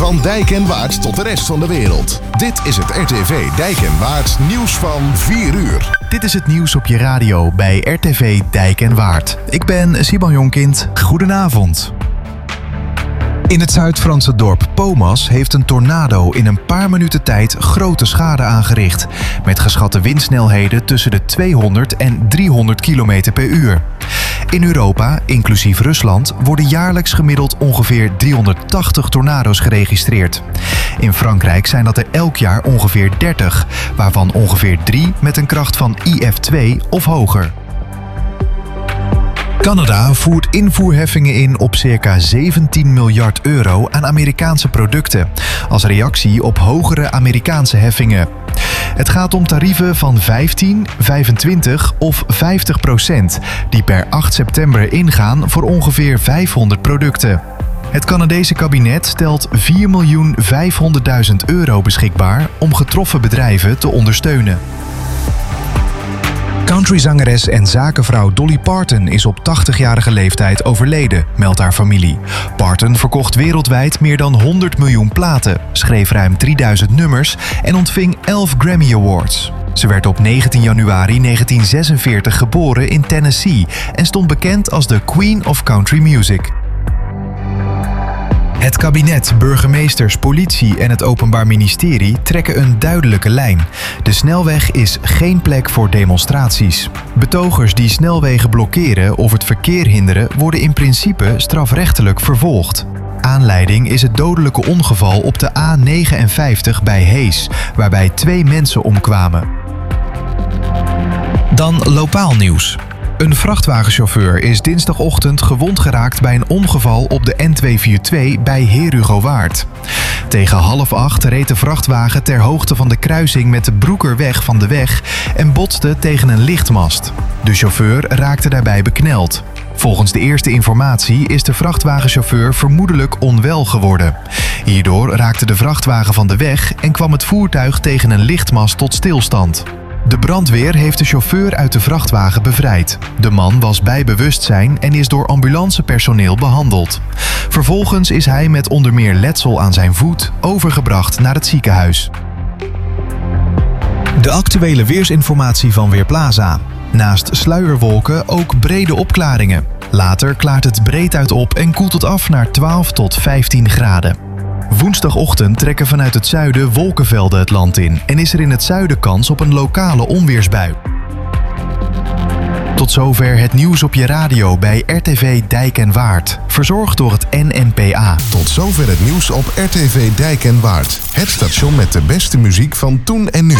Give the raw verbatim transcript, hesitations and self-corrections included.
Van Dijk en Waard tot de rest van de wereld. Dit is het R T V Dijk en Waard nieuws van vier uur. Dit is het nieuws op je radio bij R T V Dijk en Waard. Ik ben Siban Jonkind. Goedenavond. In het Zuid-Franse dorp Pomas heeft een tornado in een paar minuten tijd grote schade aangericht, met geschatte windsnelheden tussen de tweehonderd en driehonderd kilometer per uur. In Europa, inclusief Rusland, worden jaarlijks gemiddeld ongeveer driehonderdtachtig tornado's geregistreerd. In Frankrijk zijn dat er elk jaar ongeveer dertig, waarvan ongeveer drie met een kracht van I F twee of hoger. Canada voert invoerheffingen in op circa zeventien miljard euro aan Amerikaanse producten, als reactie op hogere Amerikaanse heffingen. Het gaat om tarieven van vijftien, vijfentwintig of vijftig procent, die per acht september ingaan voor ongeveer vijfhonderd producten. Het Canadese kabinet stelt vier miljoen vijfhonderdduizend euro beschikbaar om getroffen bedrijven te ondersteunen. Countryzangeres en zakenvrouw Dolly Parton is op tachtigjarige leeftijd overleden, meldt haar familie. Parton verkocht wereldwijd meer dan honderd miljoen platen, schreef ruim drieduizend nummers en ontving elf Grammy Awards. Ze werd op negentien januari negentien zesenveertig geboren in Tennessee en stond bekend als de Queen of Country Music. Het kabinet, burgemeesters, politie en het Openbaar Ministerie trekken een duidelijke lijn. De snelweg is geen plek voor demonstraties. Betogers die snelwegen blokkeren of het verkeer hinderen worden in principe strafrechtelijk vervolgd. Aanleiding is het dodelijke ongeval op de A negenenvijftig bij Hees, waarbij twee mensen omkwamen. Dan lokaal nieuws. Een vrachtwagenchauffeur is dinsdagochtend gewond geraakt bij een ongeval op de N tweehonderdvierentwintig bij Herugowaard. Tegen half acht reed de vrachtwagen ter hoogte van de kruising met de Broekerweg van de weg en botste tegen een lichtmast. De chauffeur raakte daarbij bekneld. Volgens de eerste informatie is de vrachtwagenchauffeur vermoedelijk onwel geworden. Hierdoor raakte de vrachtwagen van de weg en kwam het voertuig tegen een lichtmast tot stilstand. De brandweer heeft de chauffeur uit de vrachtwagen bevrijd. De man was bij bewustzijn en is door ambulancepersoneel behandeld. Vervolgens is hij met onder meer letsel aan zijn voet overgebracht naar het ziekenhuis. De actuele weersinformatie van Weerplaza. Naast sluierwolken ook brede opklaringen. Later klaart het breed uit op en koelt het af naar twaalf tot vijftien graden. Woensdagochtend trekken vanuit het zuiden wolkenvelden het land in en is er in het zuiden kans op een lokale onweersbui. Tot zover het nieuws op je radio bij R T V Dijk en Waard, verzorgd door het N N P A. Tot zover het nieuws op R T V Dijk en Waard. Het station met de beste muziek van toen en nu.